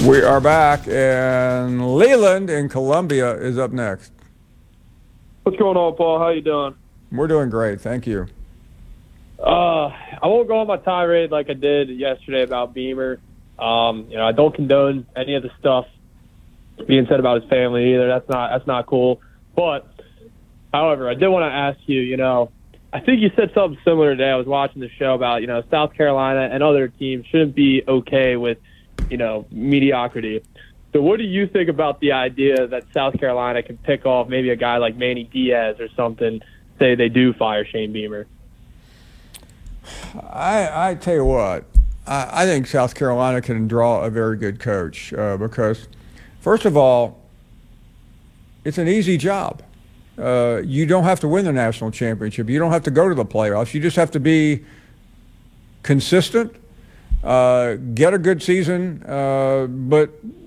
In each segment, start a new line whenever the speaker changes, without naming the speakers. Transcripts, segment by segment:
We are back, and Leland in Columbia is up next.
What's going on, Paul? How you doing?
We're doing great, thank you.
I won't go on my tirade like I did yesterday about Beamer. I don't condone any of the stuff being said about his family either. That's not cool. But, however, I did want to ask you. I think you said something similar today. I was watching the show about South Carolina and other teams shouldn't be okay with mediocrity. So what do you think about the idea that South Carolina can pick off maybe a guy like Manny Diaz or something, say they do fire Shane Beamer?
I tell you what, I think South Carolina can draw a very good coach because, first of all, it's an easy job. You don't have to win the national championship. You don't have to go to the playoffs. You just have to be consistent, get a good season, but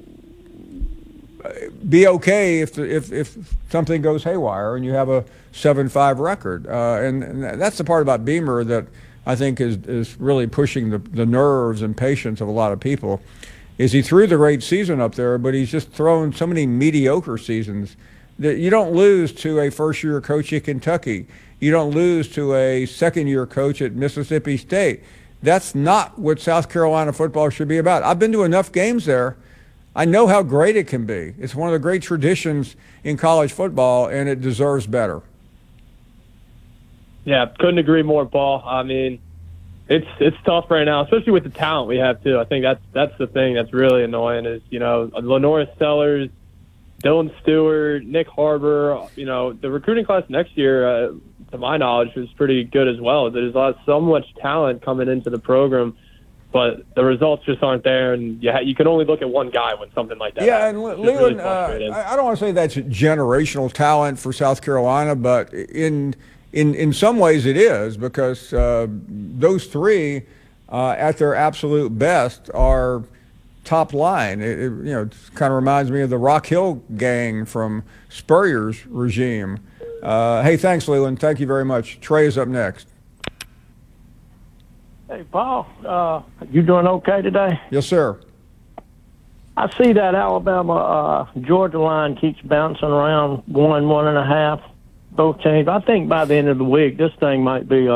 be okay if something goes haywire and you have a 7-5 record. And that's the part about Beamer that I think is really pushing the nerves and patience of a lot of people. Is he threw the great season up there, but he's just thrown so many mediocre seasons that you don't lose to a first-year coach at Kentucky. You don't lose to a second-year coach at Mississippi State. That's not what South Carolina football should be about. I've been to enough games there. I know how great it can be. It's one of the great traditions in college football, and it deserves better.
Yeah, couldn't agree more, Paul. I mean, it's tough right now, especially with the talent we have too. I think that's the thing that's really annoying is Lenora Sellers, Dylan Stewart, Nick Harbor. The recruiting class next year, to my knowledge, is pretty good as well. There's so much talent coming into the program, but the results just aren't there, and you can only look at one guy when something like that happens.
And Leland, really I don't want to say that's generational talent for South Carolina, but in some ways it is because those three, at their absolute best, are top line. It kind of reminds me of the Rock Hill gang from Spurrier's regime. Hey, thanks, Leland. Thank you very much. Trey is up next.
Hey, Paul, you doing okay today?
Yes, sir.
I see that Alabama-Georgia line keeps bouncing around 1.5, both teams. I think by the end of the week, this thing might be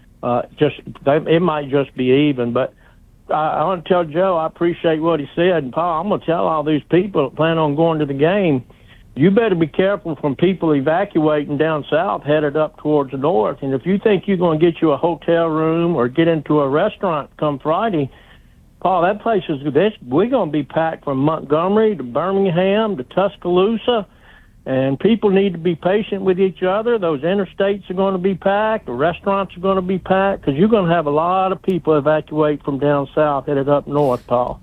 it might just be even. But I want to tell Joe I appreciate what he said. And, Paul, I'm going to tell all these people that plan on going to the game, you better be careful from people evacuating down south headed up towards the north. And if you think you're going to get you a hotel room or get into a restaurant come Friday, Paul, that place we're going to be packed from Montgomery to Birmingham to Tuscaloosa. And people need to be patient with each other. Those interstates are going to be packed. The restaurants are going to be packed because you're going to have a lot of people evacuate from down south headed up north, Paul.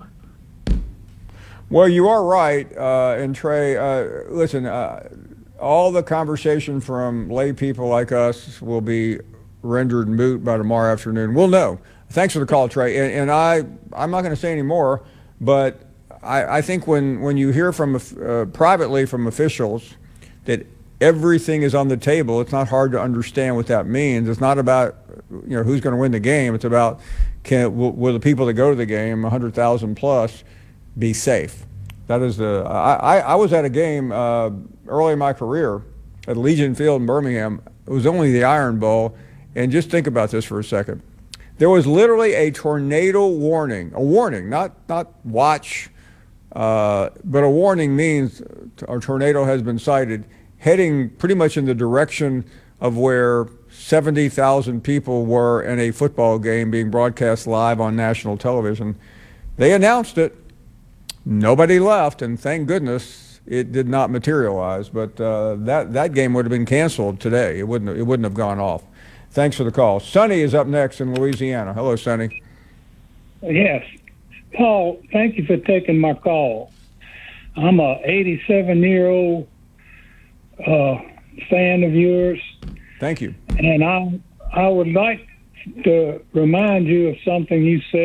Well, you are right. And Trey, listen, all the conversation from lay people like us will be rendered moot by tomorrow afternoon. We'll know. Thanks for the call, Trey. And I'm not going to say any more, but I think when you hear from privately from officials that everything is on the table, it's not hard to understand what that means. It's not about who's going to win the game. It's about will the people that go to the game, 100,000 plus, be safe. That is I was at a game early in my career at Legion Field in Birmingham. It was only the Iron Bowl, and just think about this for a second. There was literally a tornado warning, not watch. But a warning means a tornado has been sighted, heading pretty much in the direction of where 70,000 people were in a football game being broadcast live on national television. They announced it. Nobody left, and thank goodness it did not materialize. But that game would have been canceled today. It wouldn't have gone off. Thanks for the call. Sonny is up next in Louisiana. Hello, Sonny.
Yes. Paul, thank you for taking my call. I'm a 87-year-old fan of yours.
Thank you.
And I would like to remind you of something you said